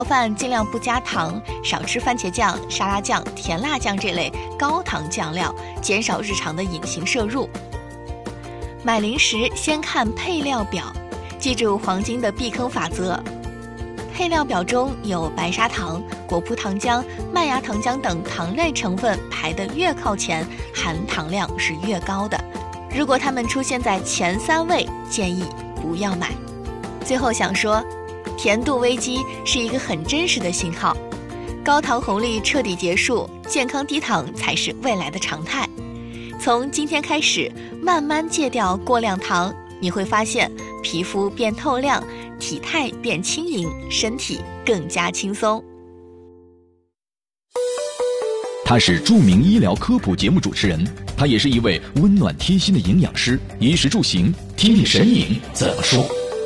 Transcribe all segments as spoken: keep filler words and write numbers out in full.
饭尽量不加糖，少吃番茄酱、沙拉酱、甜辣酱这类高糖酱料，减少日常的隐形摄入。买零食先看配料表，记住黄金的避坑法则。配料表中有白砂糖、果葡糖浆、麦芽糖浆等糖类成分排得越靠前，含糖量是越高的。如果它们出现在前三位，建议不要买。最后想说，甜度危机是一个很真实的信号，高糖红利彻底结束，健康低糖才是未来的常态。从今天开始，慢慢戒掉过量糖，你会发现皮肤变透亮，体态变轻盈，身体更加轻松。 他是著名医疗科普节目主持人，他也是一位温暖贴心的营养师。衣食住行，听听神颖怎么说。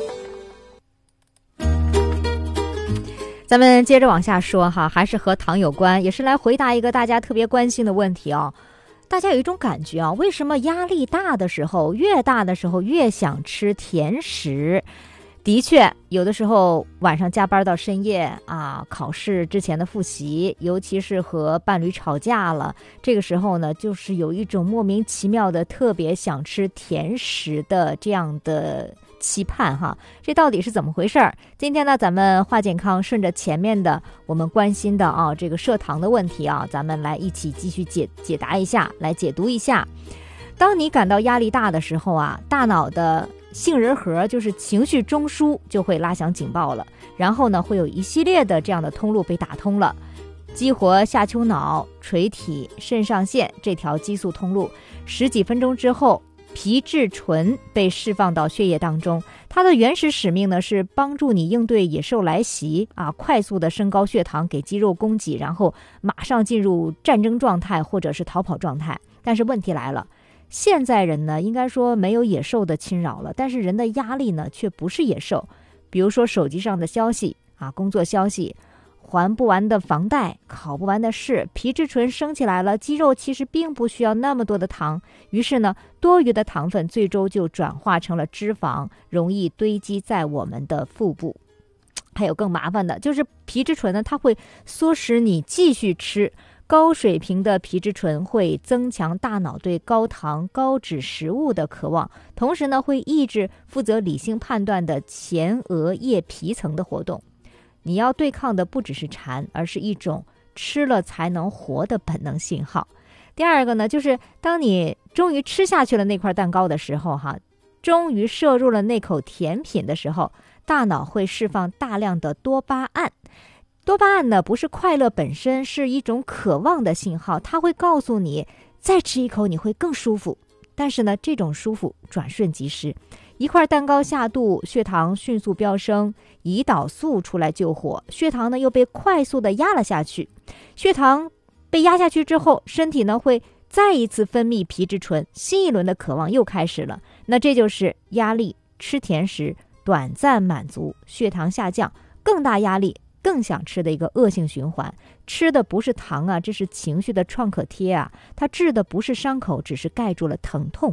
咱们接着往下说哈，还是和糖有关，也是来回答一个大家特别关心的问题哦。大家有一种感觉啊，为什么压力大的时候，越大的时候越想吃甜食？的确，有的时候晚上加班到深夜啊，考试之前的复习，尤其是和伴侣吵架了，这个时候呢，就是有一种莫名其妙的特别想吃甜食的这样的期盼哈。这到底是怎么回事儿？今天呢，咱们话健康顺着前面的我们关心的啊这个摄糖的问题啊，咱们来一起继续解解答一下，来解读一下。当你感到压力大的时候啊，大脑的杏仁核就是情绪中枢就会拉响警报了，然后呢会有一系列的这样的通路被打通了，激活下丘脑、垂体、肾上腺这条激素通路。十几分钟之后，皮质醇被释放到血液当中，它的原始使命呢是帮助你应对野兽来袭啊，快速的升高血糖给肌肉供给，然后马上进入战争状态或者是逃跑状态。但是问题来了，现在人呢，应该说没有野兽的侵扰了，但是人的压力呢，却不是野兽。比如说手机上的消息啊，工作消息，还不完的房贷，考不完的试，皮质醇升起来了，肌肉其实并不需要那么多的糖，于是呢，多余的糖分最终就转化成了脂肪，容易堆积在我们的腹部。还有更麻烦的，就是皮质醇呢，它会唆使你继续吃。高水平的皮质醇会增强大脑对高糖高脂食物的渴望，同时呢会抑制负责理性判断的前额叶皮层的活动。你要对抗的不只是馋，而是一种吃了才能活的本能信号。第二个呢，就是当你终于吃下去了那块蛋糕的时候哈，终于摄入了那口甜品的时候，大脑会释放大量的多巴胺。多巴胺呢，不是快乐本身，是一种渴望的信号，它会告诉你再吃一口你会更舒服。但是呢，这种舒服转瞬即逝，一块蛋糕下肚，血糖迅速飙升，胰岛素出来救火，血糖呢又被快速的压了下去。血糖被压下去之后，身体呢会再一次分泌皮质醇，新一轮的渴望又开始了。那这就是压力、吃甜食、短暂满足、血糖下降、更大压力。更想吃的一个恶性循环。吃的不是糖啊，这是情绪的创可贴啊，它治的不是伤口，只是盖住了疼痛。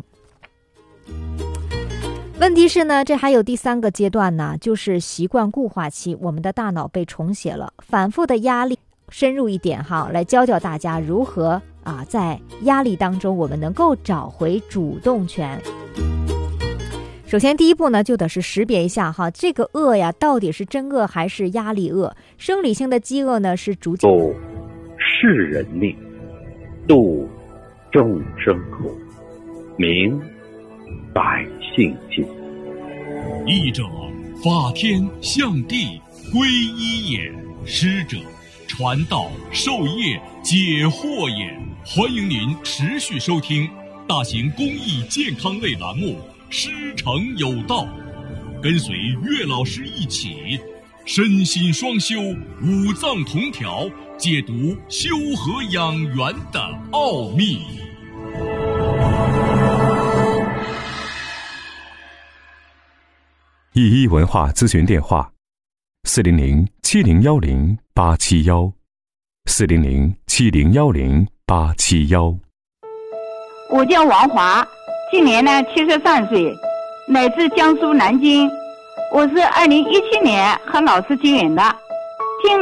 问题是呢，这还有第三个阶段呢，就是习惯固化期，我们的大脑被重写了。反复的压力，深入一点哈，来教教大家如何啊，在压力当中我们能够找回主动权。首先第一步呢，就得是识别一下哈，这个饿呀到底是真饿还是压力饿。生理性的饥饿呢是逐渐度世人命，度众生苦，明百姓心。 义者法天象地归一也，师者传道授业解惑也。欢迎您持续收听大型公益健康类栏目师承有道，跟随岳老师一起身心双修，五脏同调，解读修和养元的奥秘。 一一文化咨询电话：四零零七零幺零八七幺，四零零七零幺零八七幺。 我叫王华，今年呢七十三岁，来自江苏南京。我是二零一七年和老师结缘的。